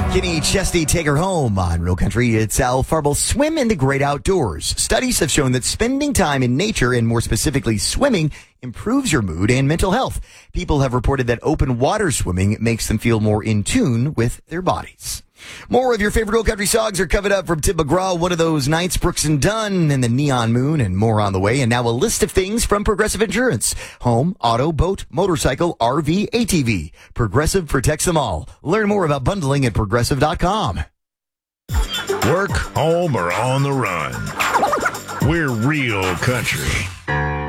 Kenny Chesney, Take Her Home on Real Country. It's Al Farble. Swim in the great outdoors. Studies have shown that spending time in nature, and more specifically swimming, improves your mood and mental health. People have reported that open water swimming makes them feel more in tune with their bodies. More of your favorite Real Country songs are covered up from Tim McGraw, One of Those Nights, Brooks and Dunn, and the Neon Moon, and more on the way. And now a list of things from Progressive Insurance. Home, auto, boat, motorcycle, RV, ATV. Progressive protects them all. Learn more about bundling at Progressive.com. Work, home, or on the run. We're Real Country.